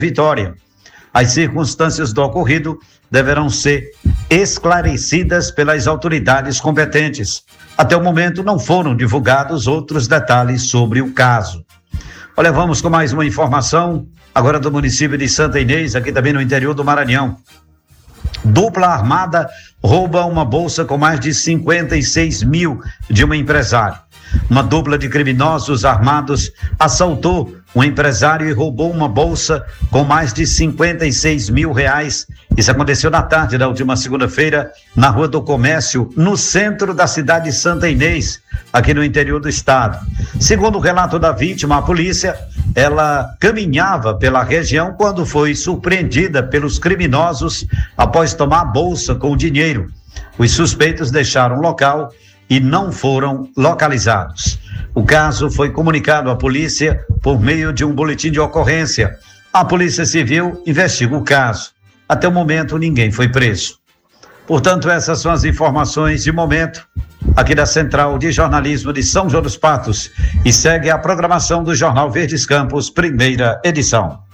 Vitória. As circunstâncias do ocorrido deverão ser esclarecidas pelas autoridades competentes. Até o momento não foram divulgados outros detalhes sobre o caso. Olha, vamos com mais uma informação, agora do município de Santa Inês, aqui também no interior do Maranhão. Dupla armada rouba uma bolsa com mais de 56 mil de um empresário. Uma dupla de criminosos armados assaltou um empresário e roubou uma bolsa com mais de 56 mil reais. Isso aconteceu na tarde da última segunda-feira, na Rua do Comércio, no centro da cidade de Santa Inês, aqui no interior do estado. Segundo o relato da vítima, a polícia, ela caminhava pela região quando foi surpreendida pelos criminosos após tomar a bolsa com o dinheiro. Os suspeitos deixaram o local e não foram localizados. O caso foi comunicado à polícia por meio de um boletim de ocorrência. A Polícia Civil investiga o caso. Até o momento, ninguém foi preso. Portanto, essas são as informações de momento aqui da Central de Jornalismo de São João dos Patos. E segue a programação do Jornal Verdes Campos, primeira edição.